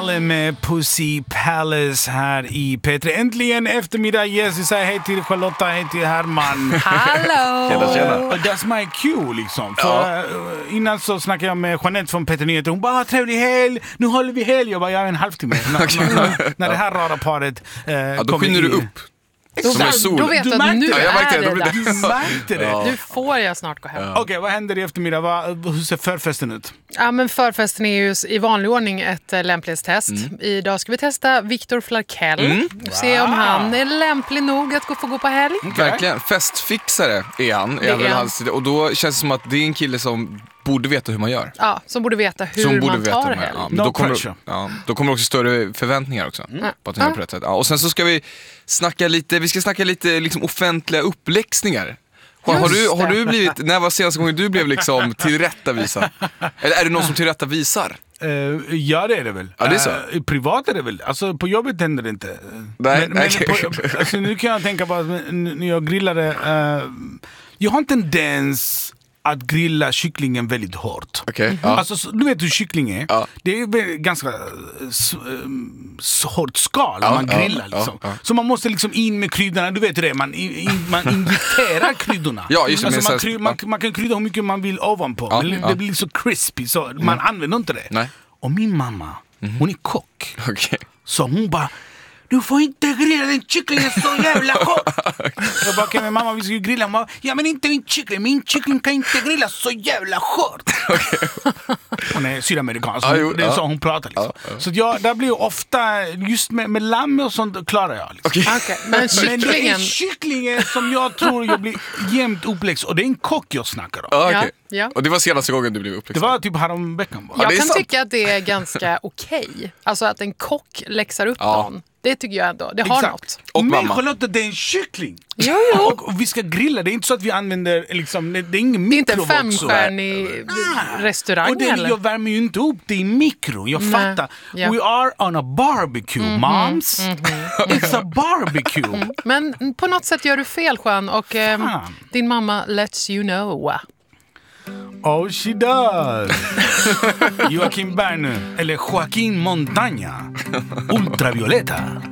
Kalle med Pussy Palace här i P3. Äntligen eftermiddag. Yes, vi säger hej till Charlotta, hej till Herman. Hallå! Tjena. That's my cue liksom. För, innan så snackade jag med Jeanette från Peter Nyheter. Hon bara, trevlig helg, nu håller vi helg. Jag bara, en halvtimme. När det här radarparet då skiner du upp. Som en sol. Då vet du att nu är det dags. Du märkte det. Nu får jag snart gå hem. Okej, vad händer i eftermiddag? Hur ser förfesten ut? Ja, men förfesten är ju i vanlig ordning ett lämplighetstest. Idag ska vi testa Victor Flarkell. Se om han är lämplig nog att få gå på helg. Verkligen, festfixare är han. Och då känns det som att det är en kille som borde veta hur man gör. Ja, som borde veta hur man tar helg. Då kommer också större förväntningar också på att han gör på rätt sätt. Och sen så ska vi snacka lite liksom offentliga uppläxningar. Har du blivit, när var senaste gången du blev liksom tillrättavisad? Eller är det någon som tillrättavisar? Ja, det är det väl. Ja, det är så. Privat är det väl. Alltså på jobbet händer det inte. Nej, alltså, nu kan jag tänka på att när jag grillade, jag har en tendens att grilla kycklingen väldigt hårt. Okay, alltså, du vet hur kyckling är. Det är ganska hårt skal när man grillar. Liksom. Så man måste liksom in med kryddorna. Du vet det, man injekterar kryddorna. Man kan krydda hur mycket man vill ovanpå. Men det blir så crispy så man använder inte det. Nej. Och min mamma, hon är kock. Okay. Så hon bara, du får inte grilla den kycklingen så jävla hårt. Jag bara, okej, men mamma, vi ska ju grilla. Hon bara, ja men inte min kyckling kan inte grilla så jävla hårt. Hon är sydamerikansk, det är så hon pratar liksom. Så där blir ofta, just med lamm och sånt klarar jag liksom. Okay. Men det är kycklingen som jag tror jag blir jämt uppläxt. Och det är en kock jag snackar om. Okay. Ja. Och det var senaste gången du blev uppläxad? Det var typ häromveckan. Jag kan tycka att det är ganska okej. Alltså att en kock läxar upp någon. Det tycker jag ändå. Det har något. Och men mamma. Charlotte, det är en kyckling. Jo. Och vi ska grilla. Det är inte så att vi använder liksom, det är ingen mikro. Det är inte en 5-stjärnig restaurang. Och jag värmer ju inte upp det i mikro. Jag fattar. Ja. We are on a barbecue, moms. It's a barbecue. Men på något sätt gör du fel, Juan. Och din mamma lets you know. Oh, she does. Joaquin Berner, eller Joaquin Montaña. Ultravioleta.